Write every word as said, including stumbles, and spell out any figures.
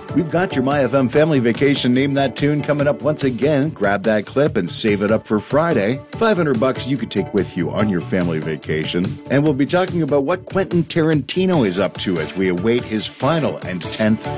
We've got your MyFM Family Vacation Name That Tune coming up once again. Grab that clip and save it up for Friday. five hundred bucks you could take with you on your family vacation. And we'll be talking about what Quentin Tarantino is up to as we await his final and tenth